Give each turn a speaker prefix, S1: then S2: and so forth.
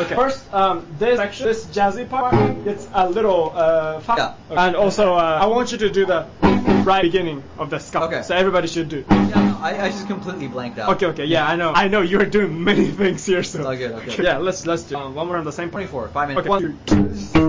S1: Okay. First, this section, this jazzy part, it's a little fast.
S2: Yeah.
S1: Okay. And also, I want you to do the right beginning of the ska.
S2: Okay.
S1: So everybody should do.
S2: Yeah, no, I just completely blanked out.
S1: Okay. Yeah, I know. I know you're doing many things here, so.
S2: Okay.
S1: Yeah, let's do one more on the same part.
S2: 24, 5 minutes.
S1: Okay. 1, 2.